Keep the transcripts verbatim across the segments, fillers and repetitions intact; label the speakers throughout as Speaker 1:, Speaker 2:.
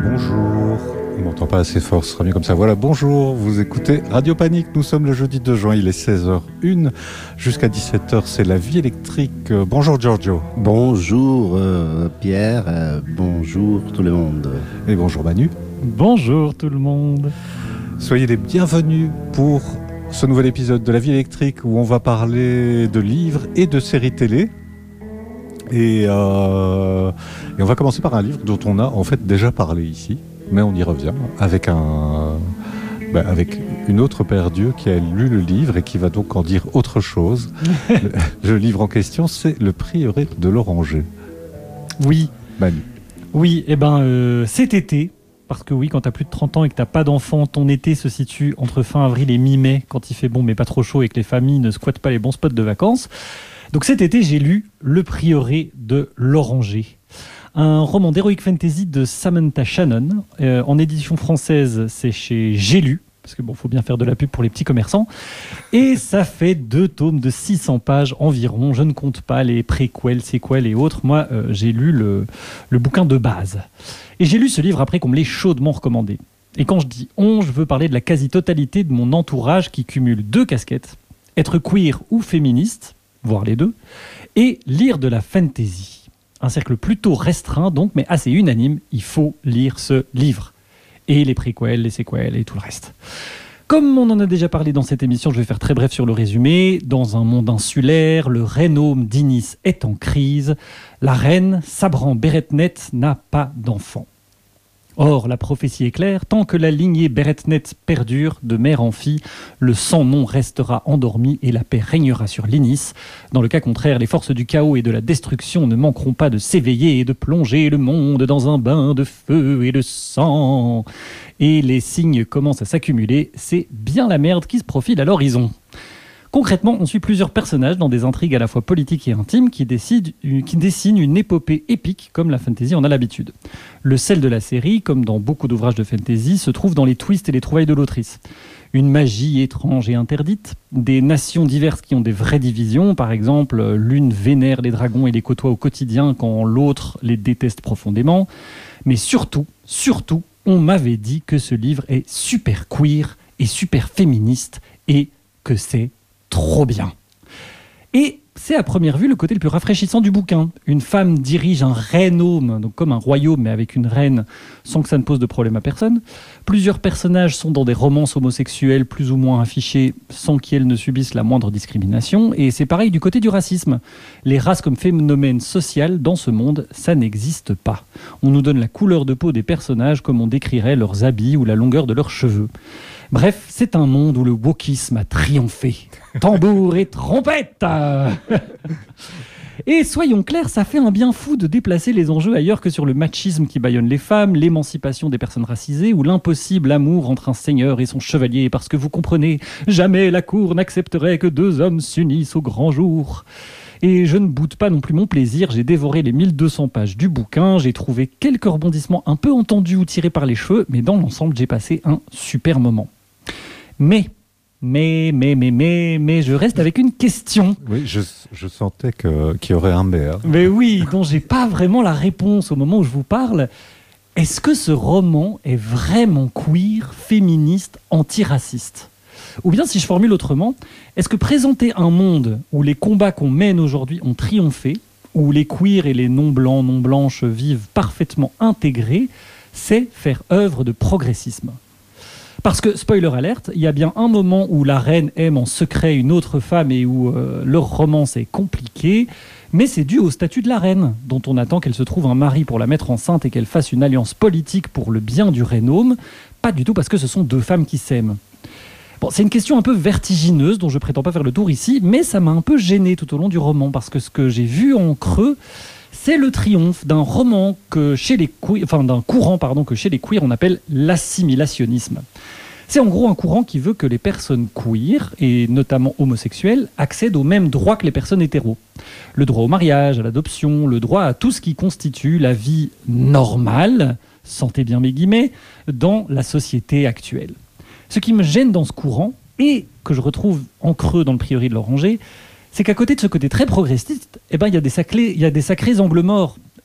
Speaker 1: Bonjour. On m'entend pas assez fort, ce sera mieux comme ça. Voilà, bonjour, vous écoutez Radio Panique. Nous sommes le jeudi deux juin, il est seize heures une. Jusqu'à dix-sept heures, c'est la vie électrique. Bonjour Giorgio.
Speaker 2: Bonjour euh, Pierre, euh, bonjour tout le monde.
Speaker 1: Et bonjour Manu.
Speaker 3: Bonjour tout le monde.
Speaker 1: Soyez les bienvenus pour ce nouvel épisode de la vie électrique où on va parler de livres et de séries télé. Et, euh, et on va commencer par un livre dont on a en fait déjà parlé ici, mais on y revient avec, un, bah, avec une autre paire d'yeux qui a lu le livre et qui va donc en dire autre chose. le, le livre en question, c'est Le Prieuré de l'Oranger.
Speaker 3: Oui.
Speaker 1: Manu.
Speaker 3: Oui, et eh ben euh, cet été, parce que oui, quand tu as plus de trente ans et que tu n'as pas d'enfant, ton été se situe entre fin avril et mi-mai, quand il fait bon mais pas trop chaud et que les familles ne squattent pas les bons spots de vacances. Donc cet été, j'ai lu Le Prieuré de l'Oranger, un roman d'heroic fantasy de Samantha Shannon. Euh, en édition française, c'est chez J'ai lu, parce que bon, faut bien faire de la pub pour les petits commerçants. Et ça fait deux tomes de six cents pages environ. Je ne compte pas les préquels, séquels et autres. Moi, euh, j'ai lu le, le bouquin de base. Et j'ai lu ce livre après qu'on me l'ait chaudement recommandé. Et quand je dis on, je veux parler de la quasi-totalité de mon entourage qui cumule deux casquettes, être queer ou féministe, voire les deux, et lire de la fantasy. Un cercle plutôt restreint donc, mais assez unanime, il faut lire ce livre. Et les préquels, les séquels et tout le reste. Comme on en a déjà parlé dans cette émission, je vais faire très bref sur le résumé. Dans un monde insulaire, le Raynhome d'Inis est en crise. La reine, Sabran Beretnet, n'a pas d'enfant. Or, la prophétie est claire, tant que la lignée Beretnet perdure, de mère en fille, le sans-nom restera endormi et la paix régnera sur l'Inis. Dans le cas contraire, les forces du chaos et de la destruction ne manqueront pas de s'éveiller et de plonger le monde dans un bain de feu et de sang. Et les signes commencent à s'accumuler, c'est bien la merde qui se profile à l'horizon. Concrètement, on suit plusieurs personnages dans des intrigues à la fois politiques et intimes qui, décident, qui dessinent une épopée épique comme la fantasy en a l'habitude. Le sel de la série, comme dans beaucoup d'ouvrages de fantasy, se trouve dans les twists et les trouvailles de l'autrice. Une magie étrange et interdite, des nations diverses qui ont des vraies divisions, par exemple, l'une vénère les dragons et les côtoie au quotidien quand l'autre les déteste profondément. Mais surtout, surtout, on m'avait dit que ce livre est super queer et super féministe et que c'est trop bien. Et c'est à première vue le côté le plus rafraîchissant du bouquin. Une femme dirige un Raynhome, donc comme un royaume mais avec une reine, sans que ça ne pose de problème à personne. Plusieurs personnages sont dans des romances homosexuelles plus ou moins affichées sans qu'elles ne subissent la moindre discrimination. Et c'est pareil du côté du racisme. Les races comme phénomène social dans ce monde, ça n'existe pas. On nous donne la couleur de peau des personnages comme on décrirait leurs habits ou la longueur de leurs cheveux. Bref, c'est un monde où le wokisme a triomphé. Tambour et trompette. Et soyons clairs, ça fait un bien fou de déplacer les enjeux ailleurs que sur le machisme qui bâillonne les femmes, l'émancipation des personnes racisées ou l'impossible amour entre un seigneur et son chevalier. Parce que vous comprenez, jamais la cour n'accepterait que deux hommes s'unissent au grand jour. Et je ne boude pas non plus mon plaisir, j'ai dévoré les mille deux cents pages du bouquin, j'ai trouvé quelques rebondissements un peu entendus ou tirés par les cheveux, mais dans l'ensemble, j'ai passé un super moment. Mais, mais, mais, mais, mais, mais, je reste avec une question.
Speaker 1: Oui, je, je sentais que, qu'il y aurait un mais. Hein.
Speaker 3: Mais oui, dont j'ai pas vraiment la réponse au moment où je vous parle. Est-ce que ce roman est vraiment queer, féministe, antiraciste ? Ou bien, si je formule autrement, est-ce que présenter un monde où les combats qu'on mène aujourd'hui ont triomphé, où les queers et les non-blancs, non-blanches vivent parfaitement intégrés, c'est faire œuvre de progressisme ? Parce que, spoiler alerte, il y a bien un moment où la reine aime en secret une autre femme et où euh, leur romance est compliquée, mais c'est dû au statut de la reine, dont on attend qu'elle se trouve un mari pour la mettre enceinte et qu'elle fasse une alliance politique pour le bien du Raynhome, pas du tout parce que ce sont deux femmes qui s'aiment. Bon, c'est une question un peu vertigineuse dont je prétends pas faire le tour ici, mais ça m'a un peu gêné tout au long du roman, parce que ce que j'ai vu en creux, c'est le triomphe d'un roman que chez les queers, enfin d'un courant pardon que chez les queers on appelle l'assimilationnisme. C'est en gros un courant qui veut que les personnes queer, et notamment homosexuelles, accèdent aux mêmes droits que les personnes hétéros. Le droit au mariage, à l'adoption, le droit à tout ce qui constitue la vie normale, sentez bien mes guillemets, dans la société actuelle. Ce qui me gêne dans ce courant, et que je retrouve en creux dans le Prieuré de l'Oranger, c'est qu'à côté de ce côté très progressiste, eh ben, il y a des sacrés, il y a des sacrés angles morts.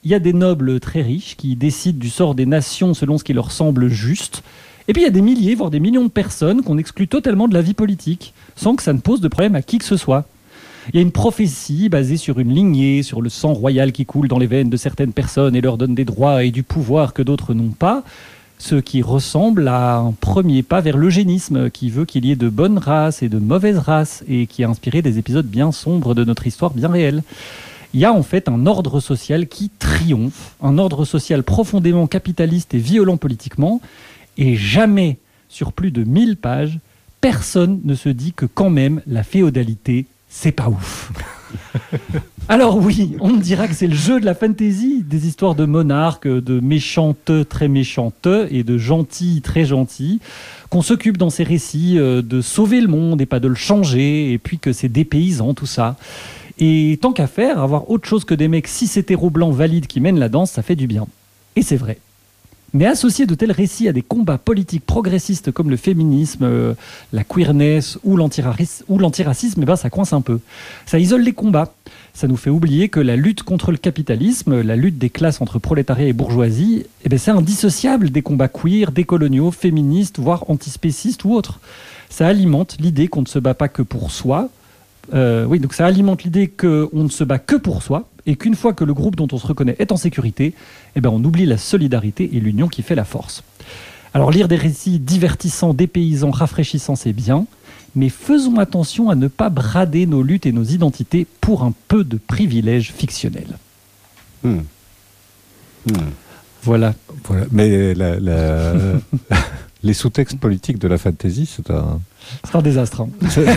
Speaker 3: Il y a des nobles très riches qui décident du sort des nations selon ce qui leur semble juste. Et puis il y a des milliers, voire des millions de personnes qu'on exclut totalement de la vie politique, sans que ça ne pose de problème à qui que ce soit. Il y a une prophétie basée sur une lignée, sur le sang royal qui coule dans les veines de certaines personnes et leur donne des droits et du pouvoir que d'autres n'ont pas, ce qui ressemble à un premier pas vers l'eugénisme, qui veut qu'il y ait de bonnes races et de mauvaises races, et qui a inspiré des épisodes bien sombres de notre histoire bien réelle. Il y a en fait un ordre social qui triomphe, un ordre social profondément capitaliste et violent politiquement, et jamais, sur plus de mille pages, personne ne se dit que quand même la féodalité, c'est pas ouf. Alors oui, on me dira que c'est le jeu de la fantasy, des histoires de monarques, de méchantes très méchantes et de gentils très gentils, qu'on s'occupe dans ces récits de sauver le monde et pas de le changer, et puis que c'est dépaysant tout ça. Et tant qu'à faire, avoir autre chose que des mecs cis hétéro blancs valides qui mènent la danse, ça fait du bien. Et c'est vrai. Mais associer de tels récits à des combats politiques progressistes comme le féminisme, euh, la queerness ou l'antiracisme, ou l'antiracisme, eh ben, ça coince un peu. Ça isole les combats. Ça nous fait oublier que la lutte contre le capitalisme, la lutte des classes entre prolétariat et bourgeoisie, eh ben, c'est indissociable des combats queer, décoloniaux, féministes, voire antispécistes ou autres. Ça alimente l'idée qu'on ne se bat pas que pour soi. Euh, oui, donc ça alimente l'idée qu'on ne se bat que pour soi, et qu'une fois que le groupe dont on se reconnaît est en sécurité, eh ben on oublie la solidarité et l'union qui fait la force. Alors lire des récits divertissants, dépaysants, rafraîchissants, c'est bien, mais faisons attention à ne pas brader nos luttes et nos identités pour un peu de privilèges fictionnels.
Speaker 2: Hmm. Hmm.
Speaker 3: Voilà.
Speaker 1: Voilà. Mais la, la... les sous-textes politiques de la fantasy, c'est un...
Speaker 3: C'est un désastre. Hein.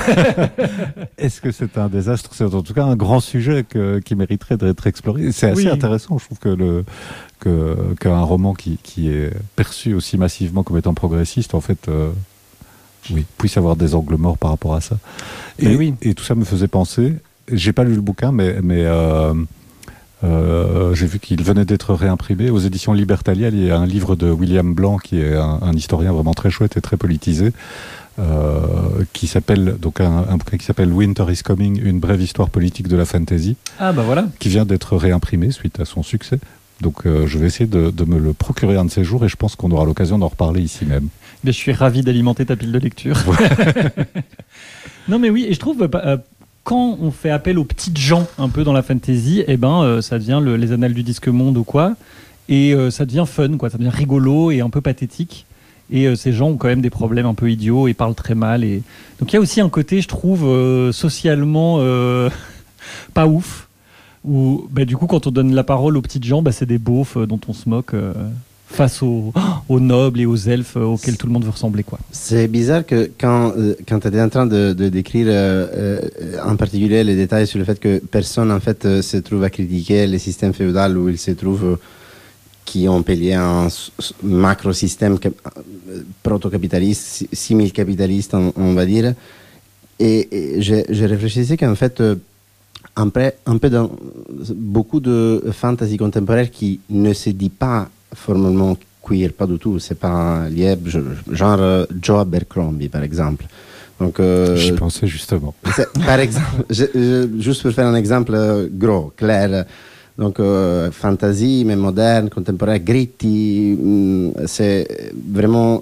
Speaker 1: Est-ce que c'est un désastre? C'est en tout cas un grand sujet que, qui mériterait d'être exploré. C'est assez
Speaker 3: oui.
Speaker 1: intéressant, je trouve, que le, que, qu'un roman qui, qui est perçu aussi massivement comme étant progressiste, en fait, euh, oui, puisse avoir des angles morts par rapport à ça. Et,
Speaker 3: oui.
Speaker 1: et tout ça me faisait penser, j'ai pas lu le bouquin, mais, mais euh, euh, j'ai vu qu'il venait d'être réimprimé aux éditions Libertalia. Il y a un livre de William Blanc, qui est un, un historien vraiment très chouette et très politisé, Euh, qui s'appelle donc un, un bouquin qui s'appelle Winter is Coming, une brève histoire politique de la fantasy.
Speaker 3: Ah bah voilà.
Speaker 1: Qui vient d'être réimprimé suite à son succès. Donc euh, je vais essayer de, de me le procurer un de ces jours, et je pense qu'on aura l'occasion d'en reparler ici même.
Speaker 3: Mais je suis ravi d'alimenter ta pile de lecture. Non mais oui, et je trouve euh, quand on fait appel aux petites gens un peu dans la fantasy, eh ben euh, ça devient le, les annales du disque monde ou quoi, et euh, ça devient fun, quoi, ça devient rigolo et un peu pathétique. Et euh, ces gens ont quand même des problèmes un peu idiots et parlent très mal. Et... Donc il y a aussi un côté, je trouve, euh, socialement euh, pas ouf. Où bah, du coup, quand on donne la parole aux petites gens, bah, c'est des beaufs euh, dont on se moque euh, face aux, aux nobles et aux elfes euh, auxquels tout le monde veut ressembler, quoi.
Speaker 2: C'est bizarre que quand, euh, quand tu étais en train de, de décrire euh, euh, en particulier les détails sur le fait que personne en fait euh, se trouve à critiquer le système féodal où il se trouve... Euh, qui ont payé un macro-système proto-capitaliste, simil-capitaliste, on, on va dire. Et, et je, je réfléchissais qu'en fait, euh, un, peu, un peu dans beaucoup de fantasy contemporaine qui ne se dit pas formellement queer, pas du tout, c'est pas lié, genre euh, Joe Abercrombie, par exemple. Donc, euh,
Speaker 1: J'y pensais justement.
Speaker 2: Par exemple, je, je, juste pour faire un exemple euh, gros, clair, donc euh, fantasy, mais moderne, contemporain, gritty, c'est vraiment...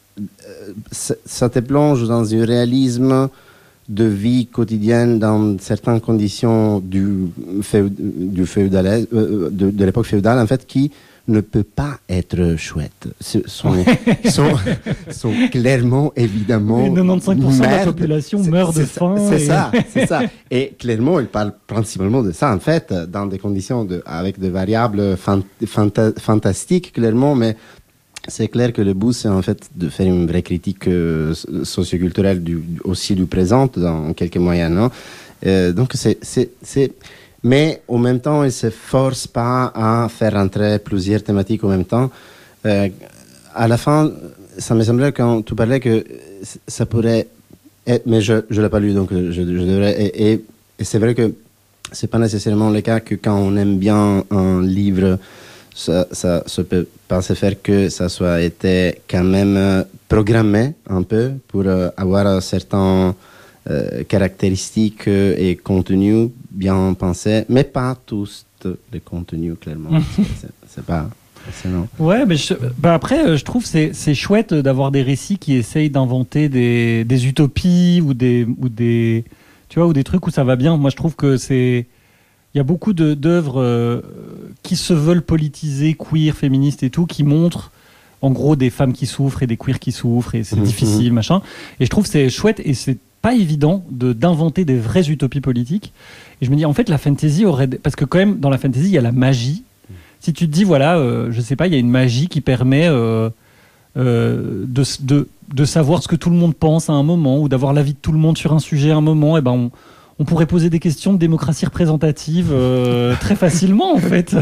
Speaker 2: Ça te plonge dans un réalisme de vie quotidienne dans certaines conditions du, féud, du féudal, euh, de, de l'époque féodale, en fait, qui ne peut pas être chouette. Sont, sont, sont clairement, évidemment...
Speaker 3: Mais quatre-vingt-dix pour cent
Speaker 2: merde.
Speaker 3: de la population
Speaker 2: c'est,
Speaker 3: meurt de
Speaker 2: c'est
Speaker 3: faim.
Speaker 2: C'est
Speaker 3: et...
Speaker 2: ça, c'est ça. Et clairement, il parle principalement de ça, en fait, dans des conditions de, avec des variables fant, fanta, fantastiques, clairement, mais c'est clair que le but, c'est en fait de faire une vraie critique euh, socioculturelle du, aussi du présent, dans quelques moyens, non? Euh, donc, c'est... c'est, c'est mais en même temps, il ne se force pas à faire rentrer plusieurs thématiques en même temps. Euh, à la fin, ça me semblait quand tu parlais que ça pourrait être, mais je ne l'ai pas lu, donc je, je devrais. Et, et, et c'est vrai que ce n'est pas nécessairement le cas que quand on aime bien un livre, ça ne peut pas se faire que ça soit été quand même programmé un peu pour avoir certains euh, caractéristiques et contenus bien pensés, mais pas tous juste le contenu, clairement. c'est, c'est pas... C'est non.
Speaker 3: Ouais, mais je, bah après, je trouve c'est c'est chouette d'avoir des récits qui essayent d'inventer des, des utopies ou des ou des tu vois ou des trucs où ça va bien. Moi, je trouve que c'est il y a beaucoup de d'œuvres euh, qui se veulent politisées, queer, féministes et tout, qui montrent en gros des femmes qui souffrent et des queers qui souffrent et c'est mmh, difficile, mmh. machin. Et je trouve que c'est chouette et c'est pas évident de d'inventer des vraies utopies politiques. Et je me dis en fait la fantasy aurait parce que quand même dans la fantasy il y a la magie. Si tu te dis, voilà, euh, je sais pas, il y a une magie qui permet euh, euh, de, de, de savoir ce que tout le monde pense à un moment ou d'avoir l'avis de tout le monde sur un sujet à un moment, et ben on, on pourrait poser des questions de démocratie représentative euh, très facilement, en fait.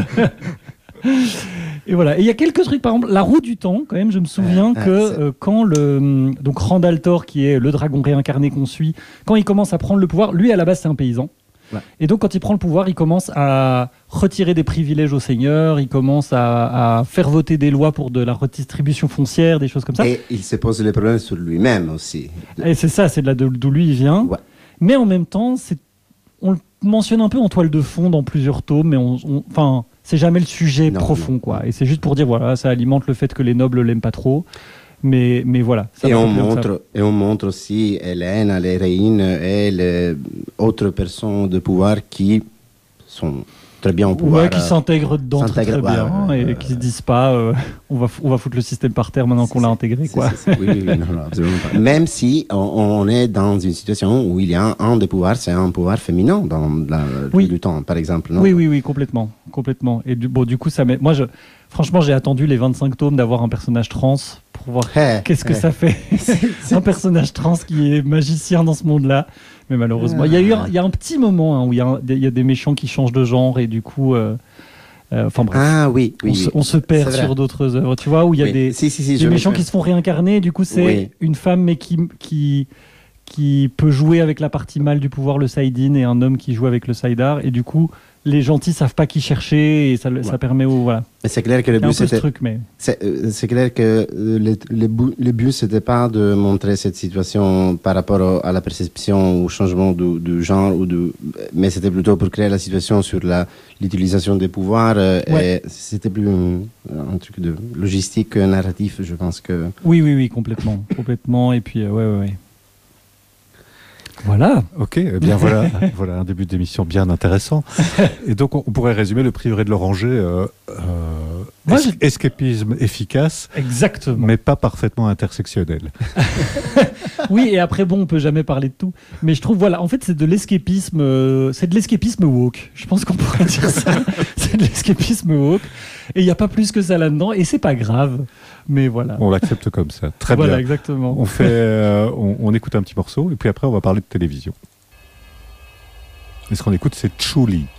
Speaker 3: Et voilà. Et il y a quelques trucs, par exemple, la roue du temps, quand même, je me souviens que euh, quand le. Donc Randall Thor, qui est le dragon réincarné qu'on suit, quand il commence à prendre le pouvoir, lui, à la base, c'est un paysan. Ouais. Et donc, quand il prend le pouvoir, il commence à retirer des privilèges aux seigneurs, il commence à, à faire voter des lois pour de la redistribution foncière, des choses comme ça.
Speaker 2: Et il se pose les problèmes sur lui-même aussi.
Speaker 3: Et c'est ça, c'est de là d'où lui il vient. Ouais. Mais en même temps, c'est, on le mentionne un peu en toile de fond dans plusieurs tomes, mais on, on, enfin, c'est jamais le sujet non, profond, non. quoi. Et c'est juste pour dire, voilà, ça alimente le fait que les nobles l'aiment pas trop. Mais, mais voilà. Ça
Speaker 2: et, on montre, et on montre aussi Hélène, l'héroïne et les autres personnes de pouvoir qui sont très bien au pouvoir.
Speaker 3: Ouais, qui euh, s'intègrent dedans s'intègrent, très, très bien ouais, ouais, et euh, qui se disent pas euh, on, va, on va foutre le système par terre maintenant qu'on l'a intégré. Quoi.
Speaker 2: C'est, c'est, oui, oui, oui, non, non, absolument pas. Même si on, on est dans une situation où il y a un, un des pouvoirs, c'est un pouvoir féminin dans la,
Speaker 3: oui.
Speaker 2: du temps, par exemple. Non
Speaker 3: oui, oui, oui, complètement. complètement. Et du, bon, du coup, ça met... moi, je... franchement, j'ai attendu les vingt-cinq tomes d'avoir un personnage trans pour voir hey, qu'est-ce que hey. ça fait. Un personnage trans qui est magicien dans ce monde-là. Mais malheureusement, il y a eu un, il y a un petit moment hein, où il y, a un, il y a des méchants qui changent de genre et du coup, euh, euh, enfin bref,
Speaker 2: ah, oui, oui,
Speaker 3: on, se, on se perd sur d'autres œuvres, tu vois, où il y a oui. des,
Speaker 2: si, si, si,
Speaker 3: des méchants qui se font réincarner. Et du coup, c'est oui. une femme mais qui qui qui peut jouer avec la partie mâle du pouvoir, le side-in, et un homme qui joue avec le side-art. Et du coup, les gentils savent pas qui chercher et ça, ouais. ça permet au voilà.
Speaker 2: Mais c'est clair que le but c'était.
Speaker 3: Truc, mais...
Speaker 2: c'est, c'est clair que le, le, but, le but c'était pas de montrer cette situation par rapport à la perception ou au changement du, du genre ou du, mais c'était plutôt pour créer la situation sur la l'utilisation des pouvoirs ouais. et c'était plus un, un truc de logistique narratif, je pense que.
Speaker 3: Oui oui oui complètement complètement et puis euh, ouais ouais. ouais. Voilà.
Speaker 1: Ok, eh bien voilà, voilà un début d'émission bien intéressant. Et donc on, on pourrait résumer le prieuré de l'Oranger, euh, euh, Moi, es- escapisme efficace,
Speaker 3: exactement,
Speaker 1: mais pas parfaitement intersectionnel.
Speaker 3: Oui, et après bon, on peut jamais parler de tout, mais je trouve voilà, en fait c'est de l'escapisme, euh, c'est de l'escapisme woke. Je pense qu'on pourrait dire ça. C'est de l'escapisme woke, et il y a pas plus que ça là-dedans, et c'est pas grave. Mais voilà.
Speaker 1: On l'accepte comme ça. Très
Speaker 3: voilà,
Speaker 1: bien.
Speaker 3: Exactement.
Speaker 1: On fait, euh, on, on écoute un petit morceau et puis après on va parler de télévision. Et ce qu'on écoute, c'est Chuli.